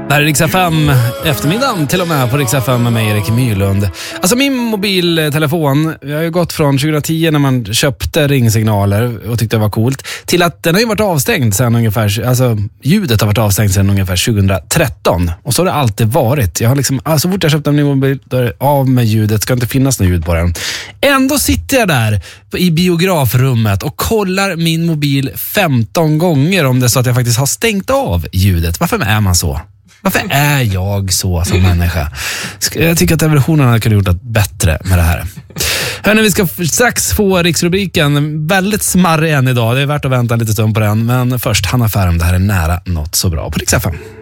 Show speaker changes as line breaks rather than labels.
Det här är Rix FM eftermiddagen till och med på Rix FM med mig, Erik Myrlund. Alltså min mobiltelefon, jag har ju gått från 2010 när man köpte ringsignaler och tyckte det var coolt, till att den har ju varit avstängd sedan ungefär, alltså ljudet har varit avstängt sedan ungefär 2013. Och så har det alltid varit. Jag har liksom, alltså fort jag köpte en ny mobil, då är det av med ljudet, ska inte finnas något ljud på den. Ändå sitter jag där i biografrummet och kollar min mobil 15 gånger om det är så att jag faktiskt har stängt av ljudet. Varför är man så? Varför är jag så som människa? Jag tycker att evolutionen kunde gjort det bättre med det här. Hörrni, vi ska strax få riksrubriken. Väldigt smarrig än idag. Det är värt att vänta en liten stund på den. Men först Hanna Färm. Det här är nära något så bra på Rix FM.